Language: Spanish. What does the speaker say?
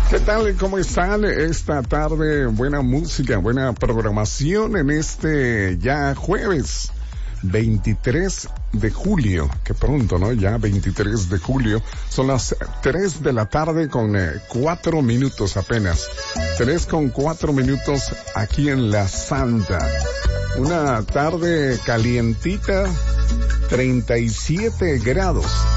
¿Qué tal? ¿Cómo están esta tarde? Buena música, buena programación en este ya jueves 23 de julio. Qué pronto, ¿no? Ya 23 de julio. Son las 3 de la tarde con 4 minutos apenas. 3 con 4 minutos aquí en La Santa. Una tarde calientita, 37 grados.